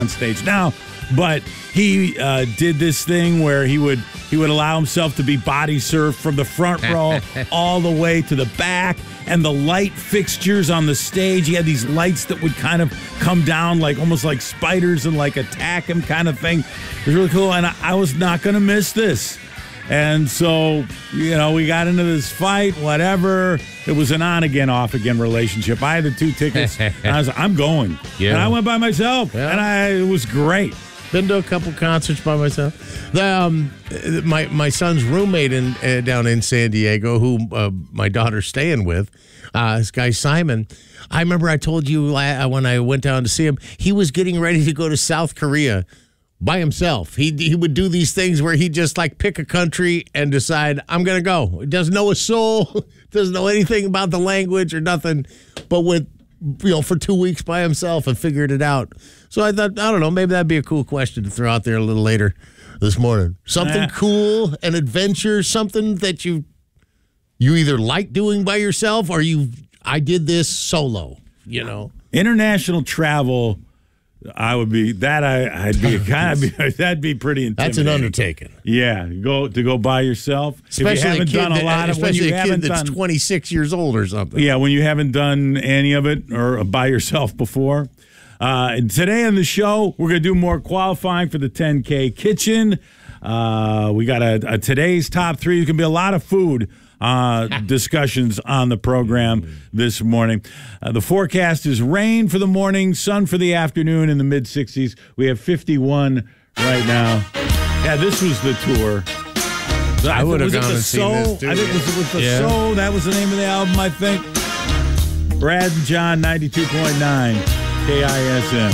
on stage now, but he did this thing where he would allow himself to be body surfed from the front row all the way to the back, and the light fixtures on the stage, he had these lights that would kind of come down like almost like spiders and like attack him kind of thing. It was really cool, and I was not going to miss this. And so, we got into this fight, whatever. It was an on-again, off-again relationship. I had the 2 tickets, and I was like, I'm going. Yeah. And I went by myself, and it was great. Been to a couple concerts by myself. My son's roommate down in San Diego, who my daughter's staying with, this guy Simon. I remember I told you when I went down to see him, he was getting ready to go to South Korea by himself. He would do these things where he'd just like pick a country and decide, I'm going to go. He doesn't know a soul, doesn't know anything about the language or nothing, but went for 2 weeks by himself and figured it out. So I thought, I don't know, maybe that'd be a cool question to throw out there a little later this morning. Something cool, an adventure, something that you either like doing by yourself or I did this solo, International travel, that'd be that'd be pretty intimidating. That's an undertaking. Yeah, go by yourself. Especially if you haven't done a lot of, especially a kid that's 26 years old or something. Yeah, when you haven't done any of it or by yourself before. And today on the show, we're going to do more qualifying for the 10K kitchen. We got a today's top 3. There's going to be a lot of food discussions on the program this morning. The forecast is rain for the morning, sun for the afternoon in the mid-60s. We have 51 right now. Yeah, this was the tour. I would have gone and seen this too. I think it was the Soul. That was the name of the album, I think. Brad and John, 92.9 KISM.